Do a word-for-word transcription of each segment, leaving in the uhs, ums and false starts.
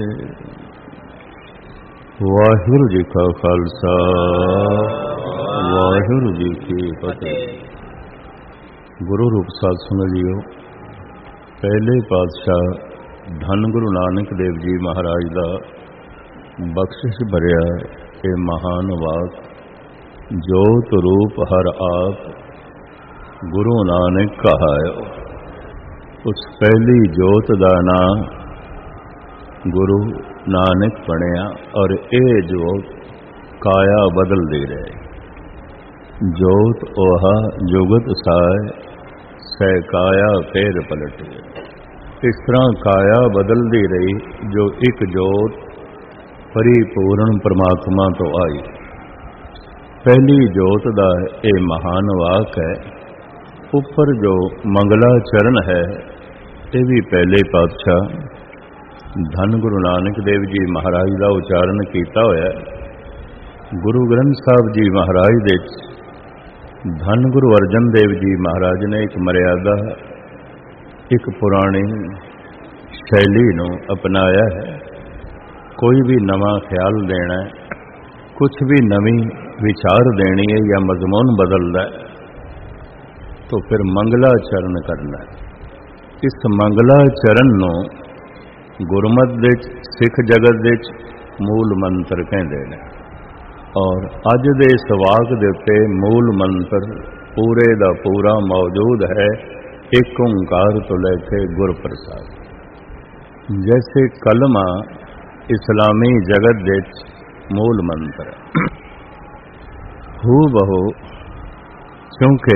ਵਾਹਿਗੁਰੂ ਜੀ ਕਾ ਖਾਲਸਾ, ਵਾਹਿਗੁਰੂ ਜੀ ਕੀ ਫਤਿਹ। ਗੁਰੂ ਰੂਪ ਸਾਧ ਸੰਗਤ ਜੀਓ, ਪਹਿਲੇ ਪਾਤਸ਼ਾਹ ਧੰਨ ਗੁਰੂ ਨਾਨਕ ਦੇਵ ਜੀ ਮਹਾਰਾਜ ਦਾ ਬਖਸ਼ਿਸ਼ ਭਰਿਆ ਇਹ ਮਹਾਨ ਵਾਕ, ਜੋਤ ਰੂਪ ਹਰ ਆਪ ਗੁਰੂ ਨਾਨਕ ਕਹਾਇਓ। ਉਸ ਪਹਿਲੀ ਜੋਤ ਦਾ ਨਾਂ ਗੁਰੂ ਨਾਨਕ ਬਣਿਆ ਔਰ ਇਹ ਜੋਤ ਕਾਇਆ ਬਦਲਦੀ ਰਹੇ। ਜੋਤ ਉਹ ਜੁਗਤ ਸਾਇ ਸੈ ਕਾਇਆ ਫੇਰ ਪਲਟੇ। ਇਸ ਤਰ੍ਹਾਂ ਕਾਇਆ ਬਦਲਦੀ ਰਹੀ ਜੋ ਇੱਕ ਜੋਤ ਪਰਿਪੂਰਨ ਪਰਮਾਤਮਾ ਤੋਂ ਆਈ। ਪਹਿਲੀ ਜੋਤ ਦਾ ਇਹ ਮਹਾਨ ਵਾਕ ਹੈ। ਉੱਪਰ ਜੋ ਮੰਗਲਾ ਚਰਨ ਹੈ ਇਹ ਵੀ ਪਹਿਲੇ ਪਾਤਸ਼ਾਹ ਧੰਨ ਗੁਰੂ ਨਾਨਕ ਦੇਵ ਜੀ ਮਹਾਰਾਜ ਦਾ ਉਚਾਰਨ ਕੀਤਾ ਹੋਇਆ। ਗੁਰੂ ਗ੍ਰੰਥ ਸਾਹਿਬ ਜੀ ਮਹਾਰਾਜ ਦੇ ਧੰਨ ਗੁਰੂ ਅਰਜਨ ਦੇਵ ਜੀ ਮਹਾਰਾਜ ਨੇ ਇੱਕ ਮਰਿਆਦਾ, ਇੱਕ ਪੁਰਾਣੀ ਸ਼ੈਲੀ ਨੂੰ ਅਪਣਾਇਆ ਹੈ। ਕੋਈ ਵੀ ਨਵਾਂ ਖਿਆਲ ਦੇਣਾ, ਕੁਝ ਵੀ ਨਵੀਂ ਵਿਚਾਰ ਦੇਣੀ ਹੈ ਜਾਂ ਮਜ਼ਮੂਨ ਬਦਲਦਾ ਤਾਂ ਫਿਰ ਮੰਗਲਾ ਚਰਨ ਕਰਨਾ। ਇਸ ਮੰਗਲਾ ਚਰਨ ਨੂੰ ਗੁਰਮਤਿ ਵਿੱਚ ਸਿੱਖ ਜਗਤ ਵਿੱਚ ਮੂਲ ਮੰਤਰ ਕਹਿੰਦੇ ਨੇ ਔਰ ਅੱਜ ਦੇ ਇਸ ਵਾਕ ਦੇ ਉੱਤੇ ਮੂਲ ਮੰਤਰ ਪੂਰੇ ਦਾ ਪੂਰਾ ਮੌਜੂਦ ਹੈ। ਇੱਕ ਓਂਕਾਰ ਤੋਂ ਲੈ ਕੇ ਗੁਰ ਪ੍ਰਸਾਦ। ਜੈਸੇ ਕਲਮਾ ਇਸਲਾਮੀ ਜਗਤ ਵਿੱਚ ਮੂਲ ਮੰਤਰ ਹੈ, ਹੂ ਬਹੁ ਕਿਉਂਕਿ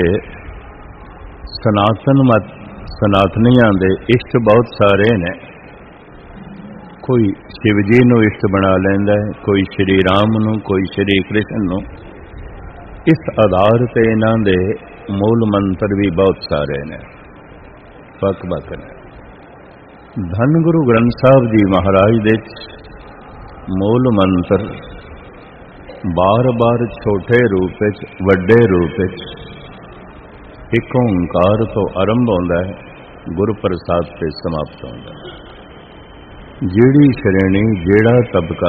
ਸਨਾਤਨ ਮਤ ਸਨਾਤਨੀਆਂ ਦੇ ਇਸ਼ਟ ਬਹੁਤ ਸਾਰੇ ਨੇ। ਕੋਈ ਸ਼ਿਵ ਜੀ ਨੂੰ ਇਸ਼ਟ ਬਣਾ ਲੈਂਦਾ ਹੈ, ਕੋਈ ਸ਼੍ਰੀ ਰਾਮ ਨੂੰ, ਕੋਈ ਸ਼੍ਰੀ ਕ੍ਰਿਸ਼ਨ ਨੂੰ। ਇਸ ਆਧਾਰ ਤੇ ਇਹਨਾਂ ਦੇ ਮੂਲ ਮੰਤਰ ਵੀ ਬਹੁਤ ਸਾਰੇ ਨੇ, ਵੱਖ ਵੱਖ ਨੇ। ਧੰਨ ਗੁਰੂ ਗ੍ਰੰਥ ਸਾਹਿਬ ਜੀ ਮਹਾਰਾਜ ਦੇ ਮੂਲ ਮੰਤਰ ਬਾਰ-ਬਾਰ ਛੋਟੇ ਰੂਪ ਵਿੱਚ, ਵੱਡੇ ਰੂਪ ਵਿੱਚ ਇੱਕ ਓਂਕਾਰ ਤੋਂ ਆਰੰਭ ਹੁੰਦਾ ਹੈ, ਗੁਰ ਪ੍ਰਸਾਦ ਤੇ ਸਮਾਪਤ ਹੁੰਦਾ ਹੈ। ਜਿਹੜੀ ਸ਼੍ਰੇਣੀ, ਜਿਹੜਾ ਤਬਕਾ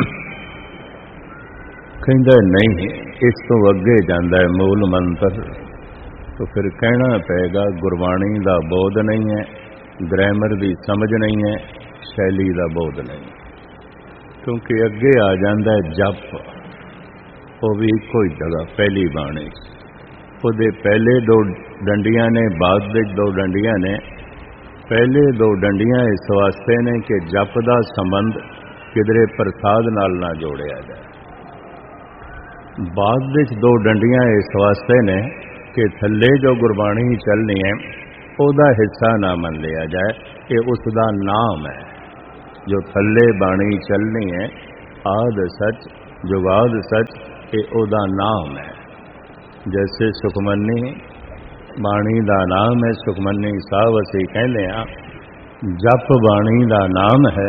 ਕਹਿੰਦਾ ਨਹੀਂ ਇਸ ਤੋਂ ਅੱਗੇ ਜਾਂਦਾ ਹੈ ਮੂਲ ਮੰਤਰ, ਤਾਂ ਫਿਰ ਕਹਿਣਾ ਪਏਗਾ ਗੁਰਬਾਣੀ ਦਾ ਬੋਧ ਨਹੀਂ ਹੈ, ਗ੍ਰਾਮਰ ਦੀ ਸਮਝ ਨਹੀਂ ਹੈ, ਸ਼ੈਲੀ ਦਾ ਬੋਧ ਨਹੀਂ। ਕਿਉਂਕਿ ਅੱਗੇ ਆ ਜਾਂਦਾ ਹੈ ਜਪ, ਉਹ ਵੀ ਇੱਕੋ ਹੀ ਜਗ੍ਹਾ ਪਹਿਲੀ ਬਾਣੀ। ਉਹਦੇ ਪਹਿਲੇ ਦੋ ਡੰਡੀਆਂ ਨੇ, ਬਾਅਦ ਵਿੱਚ ਦੋ ਡੰਡੀਆਂ ਨੇ। ਪਹਿਲੇ ਦੋ ਡੰਡੀਆਂ ਇਸ ਵਾਸਤੇ ਨੇ ਕਿ ਜਪ ਦਾ ਸੰਬੰਧ ਕਿਧਰੇ ਪ੍ਰਸਾਦ ਨਾਲ ਨਾ ਜੋੜਿਆ ਜਾਏ। ਬਾਅਦ ਵਿੱਚ ਦੋ ਡੰਡੀਆਂ ਇਸ ਵਾਸਤੇ ਨੇ ਕਿ ਥੱਲੇ ਜੋ ਗੁਰਬਾਣੀ ਚੱਲਣੀ ਹੈ ਉਹਦਾ ਹਿੱਸਾ ਨਾ ਮੰਨ ਲਿਆ ਜਾਏ, ਇਹ ਉਸ ਦਾ ਨਾਮ ਹੈ। ਜੋ ਥੱਲੇ ਬਾਣੀ ਚੱਲਣੀ ਹੈ, ਆਦ ਸੱਚ ਜੁਗਾਦ ਸੱਚ, ਇਹ ਉਹਦਾ ਨਾਮ ਹੈ। ਜੈਸੇ ਸੁਖਮਨੀ ਬਾਣੀ ਦਾ ਨਾਮ ਹੈ, ਸੁਖਮਨੀ ਸਾਹਿਬ ਅਸੀਂ ਕਹਿੰਦੇ ਹਾਂ। ਜਪ ਬਾਣੀ ਦਾ ਨਾਮ ਹੈ,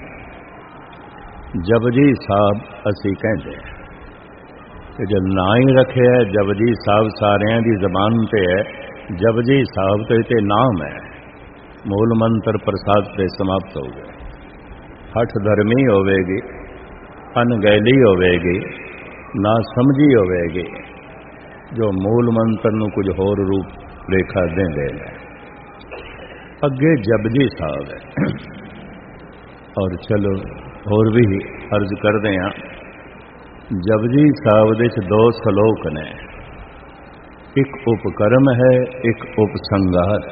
ਜਪਜੀ ਸਾਹਿਬ ਅਸੀਂ ਕਹਿੰਦੇ ਹਾਂ। ਤੇ ਜਦ ਨਾਂ ਹੀ ਰੱਖਿਆ ਜਪਜੀ ਸਾਹਿਬ, ਸਾਰਿਆਂ ਦੀ ਜ਼ਬਾਨ ਤੇ ਹੈ, ਜਪਜੀ ਸਾਹਿਬ ਤੇ ਤੇ ਨਾਮ ਹੈ। ਮੂਲ ਮੰਤਰ ਪ੍ਰਸਾਦ ਤੇ ਸਮਾਪਤ ਹੋ ਗਏ। ਹਠ ਧਰਮੀ ਹੋਵੇਗੀ, ਅਣਗਹਿਲੀ ਹੋਵੇਗੀ, ਨਾ ਸਮਝੀ ਹੋਵੇਗੀ ਜੋ ਮੂਲ ਮੰਤਰ ਨੂੰ ਕੁਝ ਹੋਰ ਰੂਪ ਰੇਖਾ ਦਿੰਦੇ ਨੇ। ਅੱਗੇ ਜਪਜੀ ਸਾਹਿਬ ਹੈ। ਔਰ ਚਲੋ ਹੋਰ ਵੀ ਅਰਜ਼ ਕਰਦੇ ਹਾਂ। ਜਪਜੀ ਸਾਹਿਬ ਦੇ ਵਿੱਚ ਦੋ ਸ਼ਲੋਕ ਨੇ, ਇੱਕ ਉਪਕਰਮ ਹੈ, ਇੱਕ ਉਪਸੰਹਾਰ।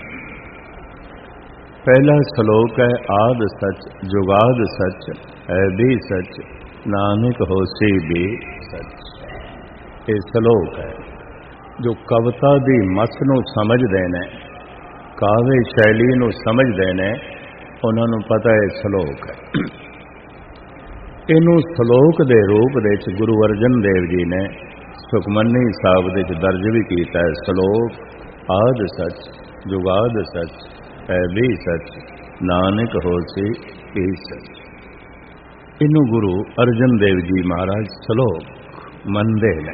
ਪਹਿਲਾ ਸ਼ਲੋਕ ਹੈ ਆਦ ਸੱਚ ਜੁਗਾਦ ਸੱਚ ਹੈ ਵੀ ਸੱਚ, ਨਾਨਕ ਹੋਸੀ ਵੀ ਸੱਚ। ਇਹ ਸ਼ਲੋਕ ਹੈ ਜੋ ਕਵਿਤਾ ਦੀ ਮੱਸ ਨੂੰ ਸਮਝਦੇ ਨੇ, ਕਾਵਿ ਸ਼ੈਲੀ ਨੂੰ ਸਮਝਦੇ ਨੇ, ਉਹਨਾਂ ਨੂੰ ਪਤਾ ਹੈ ਸ਼ਲੋਕ ਹੈ। ਇਹਨੂੰ ਸ਼ਲੋਕ ਦੇ ਰੂਪ ਦੇ ਵਿੱਚ ਗੁਰੂ ਅਰਜਨ ਦੇਵ ਜੀ ਨੇ ਸੁਖਮਨੀ ਸਾਹਿਬ ਦੇ ਵਿੱਚ ਦਰਜ ਵੀ ਕੀਤਾ ਹੈ। ਸ਼ਲੋਕ ਆਦ ਸੱਚ ਜੁਗਾਦ ਸੱਚ ਹੈ ਵੀ ਸੱਚ, ਨਾਨਕ ਹੋਸੀ ਵੀ ਸੱਚ। ਇਹਨੂੰ ਗੁਰੂ ਅਰਜਨ ਦੇਵ ਜੀ ਮਹਾਰਾਜ ਸ਼ਲੋਕ ਮੰਨਦੇ ਨੇ।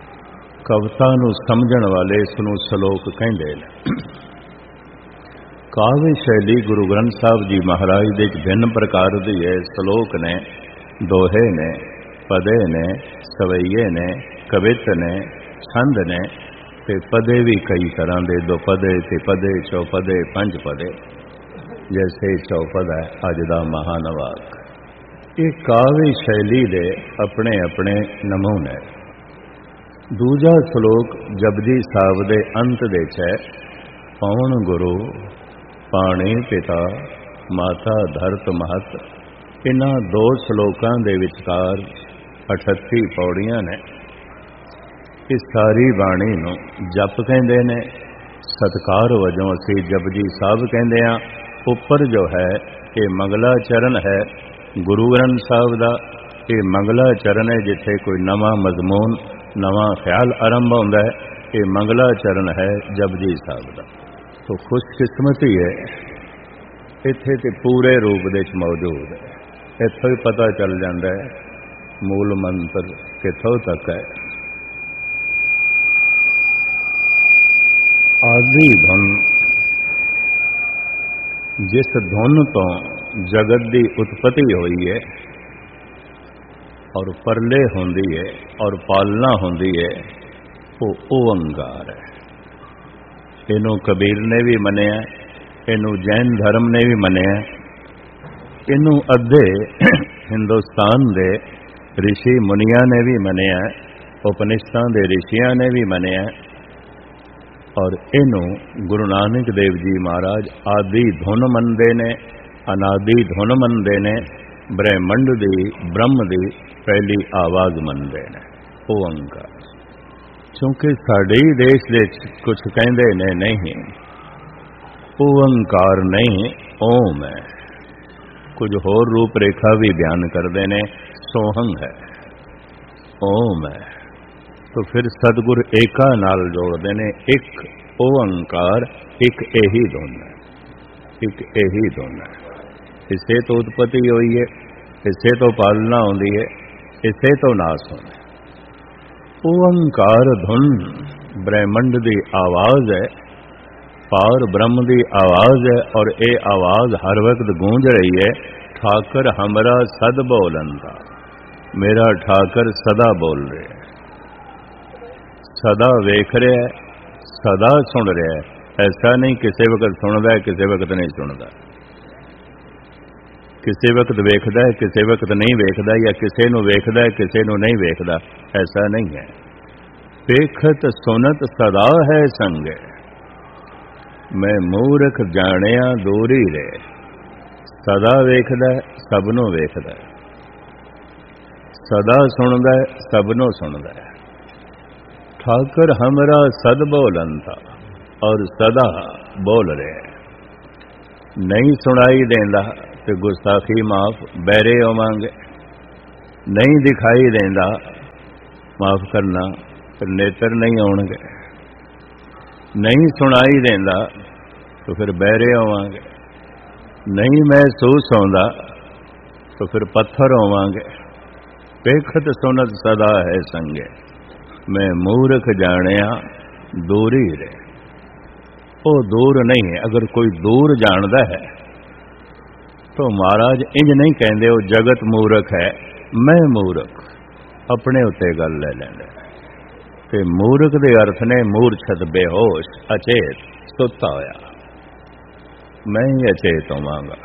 ਕਵਿਤਾ ਨੂੰ ਸਮਝਣ ਵਾਲੇ ਇਸ ਨੂੰ ਸ਼ਲੋਕ ਕਹਿੰਦੇ ਨੇ। ਕਾਵਿ ਸ਼ੈਲੀ ਗੁਰੂ ਗ੍ਰੰਥ ਸਾਹਿਬ ਜੀ ਮਹਾਰਾਜ ਦੇ ਵਿਭਿੰਨ ਪ੍ਰਕਾਰ ਦੀ ਹੈ। ਸ਼ਲੋਕ ਨੇ, ਦੋਹੇ ਨੇ, ਪਦੇ ਨੇ, ਸਵਈਏ ਨੇ, ਕਵਿਤ ਨੇ, ਛੰਦ ਨੇ, ਤੇ ਪਦੇ ਵੀ ਕਈ ਤਰ੍ਹਾਂ ਦੇ, ਦੋ ਪਦੇ, ਤੇ ਪਦੇ, ਚੌਪਦੇ, ਪੰਜ ਪਦੇ, ਜੈਸੇ ਚੌਪਦ ਹੈ ਅੱਜ ਦਾ ਮਹਾਨਵਾਕ। ਇਹ ਕਾਵਿ ਸ਼ੈਲੀ ਦੇ ਆਪਣੇ ਆਪਣੇ ਨਮੂਨੇ। ਦੂਜਾ ਸ਼ਲੋਕ ਜਪਜੀ ਸਾਹਿਬ ਦੇ ਅੰਤ ਦੇ ਚ ਹੈ, ਪਵਨ ਗੁਰੂ ਪਾਣੀ ਪਿਤਾ ਮਾਤਾ ਧਰਤ ਮਹਤ। ਇਹਨਾਂ ਦੋ ਸ਼ਲੋਕਾਂ ਦੇ ਵਿਚਕਾਰ ਅਠੱਤੀ ਪੌੜੀਆਂ ਨੇ। ਇਸ ਸਾਰੀ ਬਾਣੀ ਨੂੰ ਜਪ ਕਹਿੰਦੇ ਨੇ। ਸਤਿਕਾਰ ਵਜੋਂ ਅਸੀਂ ਜਪਜੀ ਸਾਹਿਬ ਕਹਿੰਦੇ ਹਾਂ। ਉੱਪਰ ਜੋ ਹੈ ਇਹ ਮੰਗਲਾ ਚਰਨ ਹੈ ਗੁਰੂ ਗ੍ਰੰਥ ਸਾਹਿਬ ਦਾ। ਇਹ ਮੰਗਲਾ ਚਰਨ ਹੈ ਜਿੱਥੇ ਕੋਈ ਨਵਾਂ ਮਜ਼ਮੂਨ, ਨਵਾਂ ਖਿਆਲ ਆਰੰਭ ਹੁੰਦਾ ਹੈ। ਇਹ ਮੰਗਲਾ ਚਰਨ ਹੈ ਜਪਜੀ ਸਾਹਿਬ ਦਾ। ਤੋ ਖੁਸ਼ਕਿਸਮਤੀ ਹੈ ਇੱਥੇ ਤੇ ਪੂਰੇ ਰੂਪ ਦੇ ਵਿੱਚ ਮੌਜੂਦ ਹੈ। ਇੱਥੋਂ ਹੀ ਪਤਾ ਚੱਲ ਜਾਂਦਾ ਹੈ ਮੂਲ ਮੰਤਰ ਕਿੱਥੋਂ ਤੱਕ ਹੈ। ਆਦਿ ਧੁਨ, ਜਿਸ ਧੁਨ ਤੋਂ ਜਗਤ ਦੀ ਉਤਪਤੀ ਹੋਈ ਹੈ ਔਰ ਪਰਲੇ ਹੁੰਦੀ ਹੈ ਔਰ ਪਾਲਣਾ ਹੁੰਦੀ ਹੈ, ਉਹ ਓੰਕਾਰ ਹੈ। ਇਹਨੂੰ ਕਬੀਰ ਨੇ ਵੀ ਮੰਨਿਆ, ਇਹਨੂੰ ਜੈਨ ਧਰਮ ਨੇ ਵੀ ਮੰਨਿਆ, ਇਹਨੂੰ ਅੱਧੇ ਹਿੰਦੁਸਤਾਨ ਦੇ ਰਿਸ਼ੀ ਮੁਨੀਆਂ ਨੇ ਵੀ ਮੰਨਿਆ, ਉਪਨਿਸ਼ਦਾਂ ਦੇ ਰਿਸ਼ੀਆਂ ਨੇ ਵੀ ਮੰਨਿਆ, ਔਰ ਇਹਨੂੰ ਗੁਰੂ ਨਾਨਕ ਦੇਵ ਜੀ ਮਹਾਰਾਜ ਆਦਿ ਧੁਨ ਮੰਨਦੇ ਨੇ, ਅਨਾਦਿ ਧੁਨ ਮੰਨਦੇ ਨੇ, ਬ੍ਰਹਿਮੰਡ ਦੀ, ਬ੍ਰਹਮ ਦੀ ਪਹਿਲੀ ਆਵਾਜ਼ ਮੰਨਦੇ ਨੇ, ਓੰਕਾਰ। ਕਿਉਂਕਿ ਸਾਡੇ ਦੇਸ਼ ਦੇ ਕੁਝ ਕਹਿੰਦੇ ਨੇ ਨਹੀਂ, ਓੰਕਾਰ ਨਹੀਂ ਓਮ ਹੈ। ਕੁਝ ਹੋਰ ਰੂਪ ਰੇਖਾ ਵੀ ਬਿਆਨ ਕਰਦੇ ਨੇ, ਸੋਹੰ ਹੈ, ਓਮ ਹੈ। तो फिर सतगुर एका नाल जोड़ते हैं, एक ओंकार, एक यही धुन है, एक यही धुन है। इसे तो उत्पत्ति हुई है, इसे तो पालना होती है, इसे तो नाश होना है। ओंकार धुन ब्रह्मंड की आवाज़ है, पार ब्रह्म की आवाज़ है, और ये आवाज़ हर वक्त गूंज रही है, ठाकर हमरा सद बोलंदा, मेरा ठाकर सदा बोल रहे है, सदा वेख रहा है, सदा सुन रहा है। ऐसा नहीं किसी वक्त सुनता है, किसी वक्त नहीं सुनता, किसी वक्त वेखदा है, किसी वक्त नहीं वेखदा, या किसी नूं वेखदा है, किसी नूं नहीं वेखदा, ऐसा नहीं है। वेखत सुनत सदा है संग, मैं मूर्ख जानिया दूरी रे। सदा वेखदा है, सबनों वेखदा है, सदा सुनदा है, सबनों सुनदा है। ठाकर हमरा सद बोलंता, और सदा बोल रहे। नहीं सुनाई देंदा तो गुस्ताखी माफ, बैरे होवांगे। नहीं दिखाई देंदा, माफ करना, फिर नेत्र नहीं आउणगे। नहीं सुनाई देंदा तो फिर बैरे होवांगे। नहीं महसूस होंदा तो फिर पत्थर होवांगे। वेखत सुनत सदा है संगे, मैं मूर्ख जानिया दूरी रे। वो दूर नहीं है। अगर कोई दूर जानता है तो महाराज इंज नहीं कहते वो जगत मूर्ख है, मैं मूर्ख, अपने उत्ते गल ले लेंगे। ते मूर्ख के अर्थ ने मूर्छत, बेहोश, अचेत, सुता होया। मैं ही अचेत होवांगा।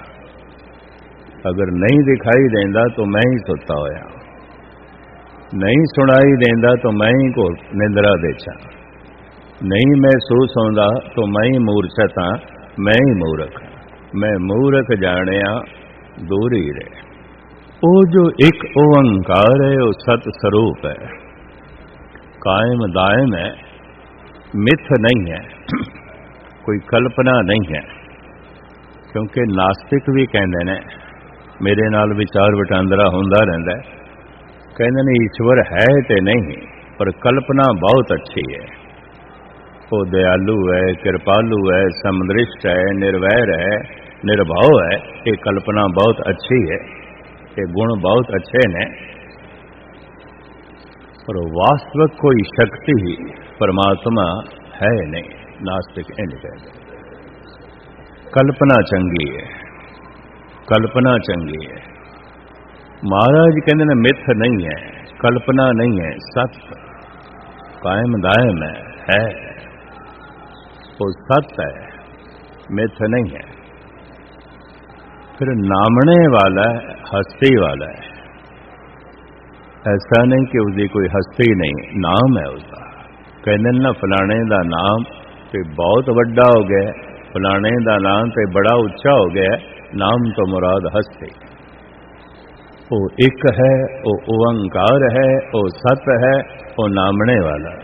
अगर नहीं दिखाई देंदा तो मैं ही सुता होया, नहीं सुनाई देंदा तो मैं ही को निंद्रा देचा, नहीं महसूस होंदा तो मैं ही मूर्छत हाँ, मैं ही मूर्ख, मैं मूर्ख जानिया दूरी रे। वो जो एक ओंकार है वो सत स्वरूप है, कायम दायम है, मिथ नहीं है, कोई कल्पना नहीं है। क्योंकि नास्तिक भी कहते ने, मेरे नाल विचार वटांदरा होंदा रहिंदा है, कहते ने ईश्वर है तो नहीं, पर कल्पना बहुत अच्छी है। वो दयालु है, कृपालु है, समदृष्ट है, निर्वैर है, निर्भव है। ये कल्पना बहुत अच्छी है, ये गुण बहुत अच्छे ने, पर वास्तविक कोई शक्ति परमात्मा है नहीं। नास्तिक इंज कहते। कल्पना चंगी है, कल्पना चंगी है। महाराज कहते ने मिथ नहीं है, कल्पना नहीं है, सत्य कायम दायम है, है वो सत्य है, मिथ नहीं है। फिर नामने वाला है, हस्ती वाला है। ऐसा नहीं कि उसकी कोई हस्ती नहीं, नाम है उसका। कहने ना फलाने का नाम तो बहुत बड़ा हो गया, फलाने का नाम तो बड़ा उच्चा हो गया। नाम तो मुराद हस्ती, वो एक है, वो ओंकार है, वो सत्य है, वो नामने वाला।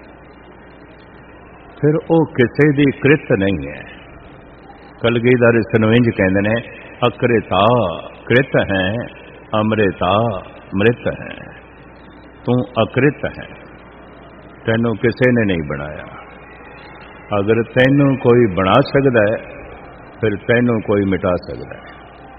फिर वो किसी दी कृत नहीं है। कलगीधर इसनों इंज कहते ने, अकृता कृत है, अमृता मृत है। तू अकृत है, तैनू किसी ने नहीं बनाया। अगर तैनू कोई बना सकता है फिर तैनू कोई मिटा सकता है।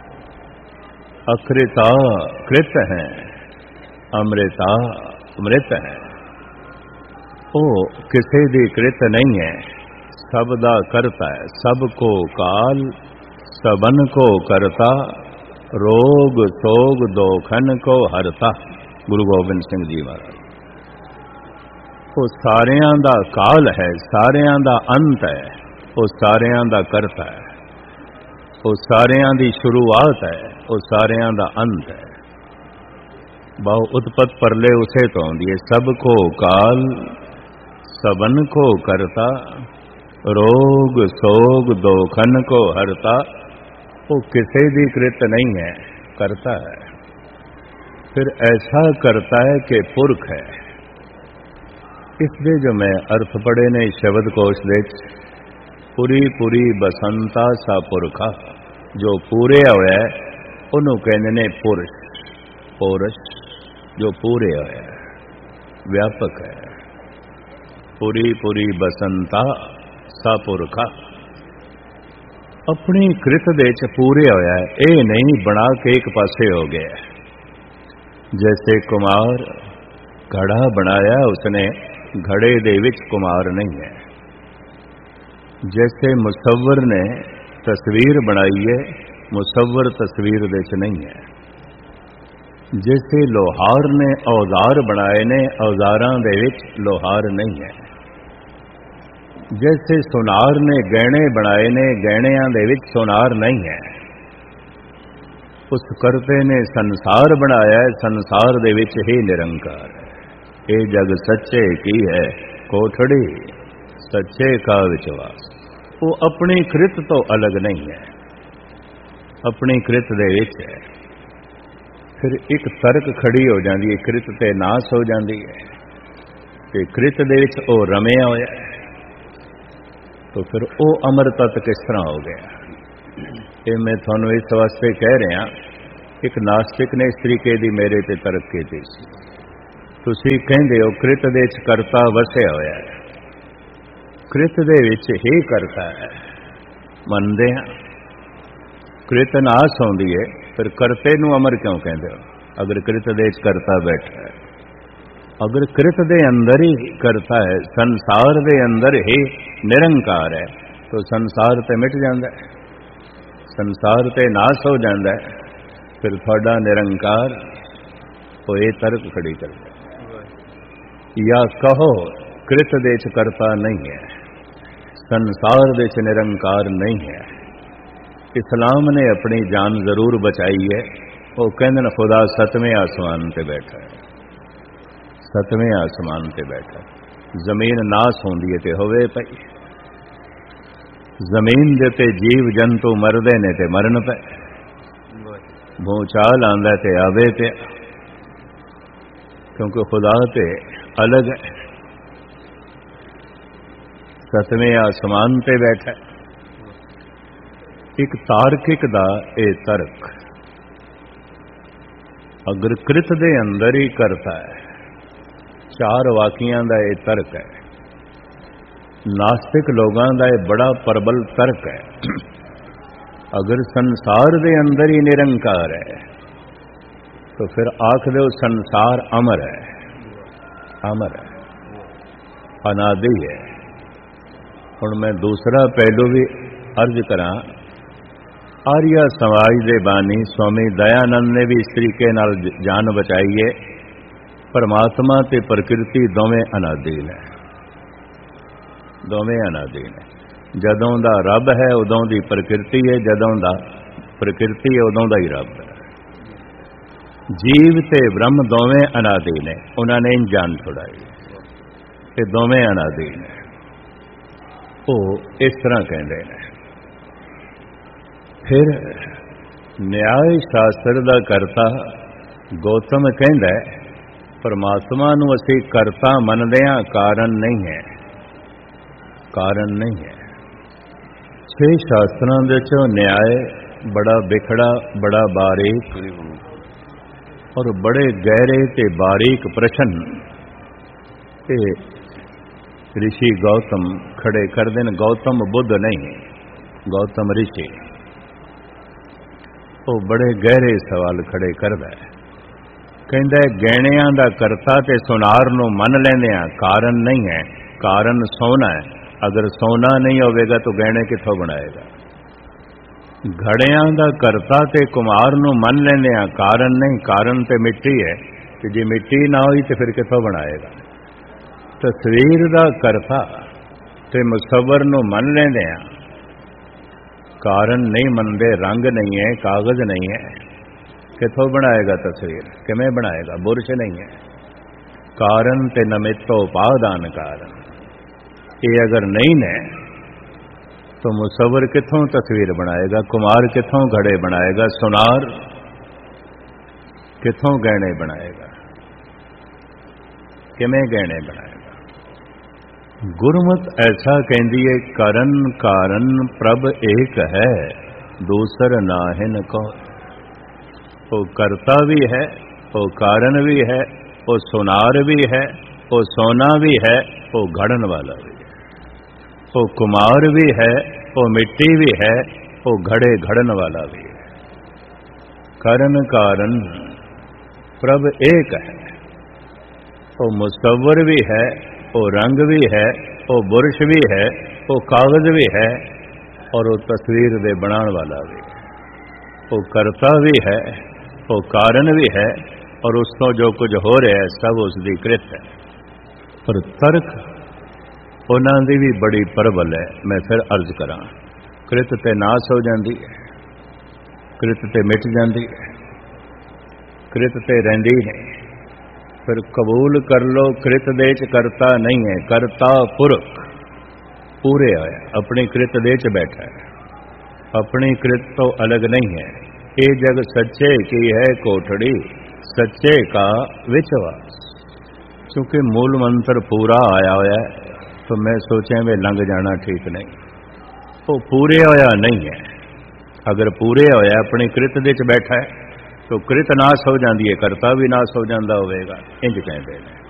अकृता कृत है, अमृता मृत है। वो किसी दी कृत नहीं है, सब दा करता है। सबको काल सबन को करता, रोग सोग दोखन को हरता। गुरु गोबिंद सिंह जी महाराज। वो सारियां दा काल है, सारियां दा अंत है, वो सारियां दा करता है, वो सारियां दी शुरुआत है, वो सारियां दा अंत है। बहु उत्पत परले उसे तो आउंदी है। सबको काल सबन को करता, रोग सोग दोखन को हरता। वो किसी दी कृत नहीं है, करता है। फिर ऐसा करता है कि पुरख है। इसलिए जो मैं अर्थ पढ़े ने शब्द कोश दे, पूरी पूरी बसंता सा पुरखा, जो पूरे होया उन्होंने कहने ने पुरुष। पुरुष जो पूरे होया, व्यापक है। पूरी पूरी बसंता सा पुरखा अपनी कृत दे च पूरे होया है। ये नहीं बना के एक पासे हो गया। जैसे कुमार घड़ा बनाया, उसने घड़े दे विच कुमार नहीं है। जैसे मुसव्वर ने तस्वीर बनाई है, मुसव्वर तस्वीर दे च नहीं है। जैसे लोहार ने औजार बनाए ने, औजारां दे विच लोहार नहीं है। जैसे सुनार ने गहने बनाए ने, गहणियां दे विच सुनार नहीं है। उस करते ने संसार बनाया है, संसार दे विच ही निरंकार है। ये जग सच्चे की है कोठड़ी, सच्चे का विश्वास। वो अपनी कृत तो अलग नहीं है, अपनी कृत दे विच है। फिर एक तर्क खड़ी हो जाती है, कृत ते नाश हो जाती है कि कृत दे विच ओ रमिया होया, तो फिर वो अमर तत्व किस तरह हो गया। ये मैं थानू इस वास्ते कह रहा, एक नास्तिक ने इस तरीके दी मेरे ते तर्क की सी। तुसी कहंदे हो कृत दे च करता वसिया होया है, कृत दे विच ही करता है। मनदे हां कृत नाश होंदी है, फिर करते नू अमर क्यों कहंदे हो? अगर कृत दे च करता बैठा है, अगर कृत दे अंदर ही करता है, संसार दे अंदर ही निरंकार है, तो संसार ते मिट जाता है, संसार ते नाश हो जाता है। फिर थोड़ा निरंकार वो ये तर्क खड़ी कर दे। या कहो कृत दे च करता नहीं है, संसार दे च निरंकार नहीं है। इस्लाम ने अपनी जान जरूर बचाई है। वो कहते न खुदा सतवें आसमान पे बैठा है, सतवें आसमान पे बैठा। जमीन नाश होंदी है ते होवे पई, जमीन दे ते जीव जंतु मरदे ने ते मरन पे, भूचाल आंदा ते आवे पे, क्योंकि खुदा ते अलग है। सतवें आसमान पे बैठा। एक तार्किक दा ए तर्क, अगर कृत दे अंदर ही करता है, चार वाकियां दा ये तर्क है। नास्तिक लोगों का यह बड़ा प्रबल तर्क है। अगर संसार दे अंदर ही निरंकार है, तो फिर आख दो संसार अमर है, अमर है, अनादि है। हुण मैं दूसरा पहलू भी अर्ज करा ਆਰੀਆ ਸਮਾਜ ਦੇ ਬਾਨੀ ਸਵਾਮੀ ਦਇਆਨੰਦ ਨੇ ਵੀ ਇਸ ਤਰੀਕੇ ਨਾਲ ਜਾਨ ਬਚਾਈ ਹੈ। ਪਰਮਾਤਮਾ ਤੇ ਪ੍ਰਕਿਰਤੀ ਦੋਵੇਂ ਅਨਾਦੀਨ ਹੈ, ਦੋਵੇਂ ਅਨਾਦੀਨ ਹੈ। ਜਦੋਂ ਦਾ ਰੱਬ ਹੈ ਉਦੋਂ ਦੀ ਪ੍ਰਕਿਰਤੀ ਹੈ, ਜਦੋਂ ਦਾ ਪ੍ਰਕਿਰਤੀ ਹੈ ਉਦੋਂ ਦਾ ਹੀ ਰੱਬ ਹੈ। ਜੀਵ ਤੇ ਬ੍ਰਹਮ ਦੋਵੇਂ ਅਨਾਦੀਨ ਹੈ, ਉਹਨਾਂ ਨੇ ਜਾਨ ਛੁਡਾਈ, ਇਹ ਦੋਵੇਂ ਅਨਾਦੀਨ ਹੈ। ਉਹ ਇਸ ਤਰ੍ਹਾਂ ਕਹਿੰਦੇ ਨੇ। ਫਿਰ ਨਿਆਇ ਸ਼ਾਸਤਰ ਦਾ ਕਰਤਾ ਗੌਤਮ ਕਹਿੰਦਾ ਪਰਮਾਤਮਾ ਨੂੰ ਅਸੀਂ ਕਰਤਾ ਮੰਨਦੇ ਹਾਂ, ਕਾਰਨ ਨਹੀਂ ਹੈ, ਕਾਰਨ ਨਹੀਂ ਹੈ। ਛੇ ਸ਼ਾਸਤਰਾਂ ਦੇ ਚੋਂ ਨਿਆਇ ਬੜਾ ਵਿਖੜਾ, ਬੜਾ ਬਾਰੀਕ ਔਰ ਬੜੇ ਗਹਿਰੇ ਤੇ ਬਾਰੀਕ ਪ੍ਰਸ਼ਨ ਤੇ ਰਿਸ਼ੀ ਗੌਤਮ ਖੜੇ ਕਰਦੇ ਨੇ। ਗੌਤਮ ਬੁੱਧ ਨਹੀਂ, ਗੌਤਮ ਰਿਸ਼ੀ। ਉਹ ਬੜੇ ਗਹਿਰੇ ਸਵਾਲ ਖੜੇ ਕਰਦਾ ਹੈ। ਕਹਿੰਦਾ ਗਹਿਣਿਆਂ ਦਾ ਕਰਤਾ ਤੇ ਸੁਨਾਰ ਨੂੰ ਮੰਨ ਲੈਂਦੇ ਆ, ਕਾਰਨ ਨਹੀਂ ਹੈ, ਕਾਰਨ ਸੋਨਾ ਹੈ। ਅਗਰ ਸੋਨਾ ਨਹੀਂ ਹੋਵੇਗਾ ਤਾਂ ਗਹਿਣੇ ਕਿੱਥੋਂ ਬਣਾਏਗਾ? ਘੜਿਆਂ ਦਾ ਕਰਤਾ ਤੇ ਕੁਮਾਰ ਨੂੰ ਮੰਨ ਲੈਂਦੇ ਆ, ਕਾਰਨ ਨਹੀਂ, ਕਾਰਨ ਤੇ ਮਿੱਟੀ ਹੈ, ਤੇ ਜੇ ਮਿੱਟੀ ਨਾ ਹੋਈ ਤੇ ਫਿਰ ਕਿੱਥੋਂ ਬਣਾਏਗਾ? ਤਸਵੀਰ ਦਾ ਕਰਤਾ ਤੇ ਮੁਸੱਵਰ ਨੂੰ ਮੰਨ ਲੈਂਦੇ ਆ, ਕਾਰਨ ਨਹੀਂ ਮੰਨਦੇ, ਰੰਗ ਨਹੀਂ ਹੈ, ਕਾਗਜ਼ ਨਹੀਂ ਹੈ, ਕਿੱਥੋਂ ਬਣਾਏਗਾ ਤਸਵੀਰ? ਕਿਵੇਂ ਬਣਾਏਗਾ? ਬੁਰਸ਼ ਨਹੀਂ ਹੈ। ਕਾਰਨ ਤੇ ਨਮਿਤੋ ਉਪਾਦਾਨ ਕਾਰਨ, ਇਹ ਅਗਰ ਨਹੀਂ ਨੇ ਤਾਂ ਮੁਸੱਵਰ ਕਿੱਥੋਂ ਤਸਵੀਰ ਬਣਾਏਗਾ? ਕੁਮਾਰ ਕਿੱਥੋਂ ਘੜੇ ਬਣਾਏਗਾ? ਸੁਨਾਰ ਕਿੱਥੋਂ ਗਹਿਣੇ ਬਣਾਏਗਾ? ਕਿਵੇਂ ਗਹਿਣੇ ਬਣਾਏਗਾ? ਗੁਰਮਤਿ ਐਸਾ ਕਹਿੰਦੀ ਹੈ, ਕਰਨ ਕਾਰਨ ਪ੍ਰਭ ਏਕ ਹੈ, ਦੂਸਰ ਨਾਹਿਨ ਕੋ। ਉਹ ਕਰਤਾ ਵੀ ਹੈ, ਉਹ ਕਾਰਨ ਵੀ ਹੈ, ਉਹ ਸੁਨਾਰ ਵੀ ਹੈ, ਉਹ ਸੋਨਾ ਵੀ ਹੈ, ਉਹ ਘੜਨ ਵਾਲਾ ਵੀ ਹੈ, ਉਹ ਕੁਮਾਰ ਵੀ ਹੈ, ਉਹ ਮਿੱਟੀ ਵੀ ਹੈ, ਉਹ ਘੜੇ ਘੜਨ ਵਾਲਾ ਵੀ ਹੈ। ਕਰਨ ਕਾਰਨ ਪ੍ਰਭ ਏਕ ਹੈ, ਉਹ ਮੁਸੱਵਰ ਵੀ ਹੈ, ਉਹ ਰੰਗ ਵੀ ਹੈ, ਉਹ ਬੁਰਸ਼ ਵੀ ਹੈ, ਉਹ ਕਾਗਜ਼ ਵੀ ਹੈ, ਔਰ ਉਹ ਤਸਵੀਰ ਦੇ ਬਣਾਉਣ ਵਾਲਾ ਵੀ ਹੈ। ਉਹ ਕਰਤਾ ਵੀ ਹੈ, ਉਹ ਕਾਰਨ ਵੀ ਹੈ, ਔਰ ਉਸ ਤੋਂ ਜੋ ਕੁਝ ਹੋ ਰਿਹਾ ਹੈ ਸਭ ਉਸ ਦੀ ਕ੍ਰਿਤ ਹੈ। ਪਰ ਤਰਕ ਉਹਨਾਂ ਦੀ ਵੀ ਬੜੀ ਪ੍ਰਬਲ ਹੈ। ਮੈਂ ਫਿਰ ਅਰਜ਼ ਕਰਾਂ, ਕ੍ਰਿਤ ਤੇ ਨਾਸ ਹੋ ਜਾਂਦੀ ਹੈ, ਕ੍ਰਿਤ ਤੇ ਮਿਟ ਜਾਂਦੀ ਹੈ, ਕ੍ਰਿਤ ਤੇ ਰਹਿੰਦੀ ਨਹੀਂ। ਫਿਰ ਕਬੂਲ ਕਰ ਲੋ ਕ੍ਰਿਤ ਦੇ ਚ ਕਰਤਾ ਨਹੀਂ ਹੈ, ਕਰਤਾ ਪੁਰਖ ਪੂਰੇ ਹੋਇਆ, ਆਪਣੀ ਕ੍ਰਿਤ ਦੇ ਚ ਬੈਠਾ ਹੈ, ਆਪਣੀ ਕ੍ਰਿਤ ਤੋਂ ਅਲੱਗ ਨਹੀਂ ਹੈ। ਇਹ ਜਗ ਸੱਚੇ ਕੀ ਹੈ ਕੋਠੜੀ, ਸੱਚੇ ਕਾ ਵਿਸ਼ਵਾਸ। ਕਿਉਂਕਿ ਮੂਲ ਮੰਤਰ ਪੂਰਾ ਆਇਆ ਹੋਇਆ ਹੈ, ਤਾਂ ਮੈਂ ਸੋਚਿਆ ਵੀ ਲੰਘ ਜਾਣਾ ਠੀਕ ਨਹੀਂ। ਉਹ ਪੂਰੇ ਹੋਇਆ ਨਹੀਂ ਹੈ। ਅਗਰ ਪੂਰੇ ਹੋਇਆ ਆਪਣੀ ਕ੍ਰਿਤ ਦੇ ਚ ਬੈਠਾ ਹੈ तो कृत नाश हो जाती है, करता भी नाश हो जाता होगा, इंज कहते हैं।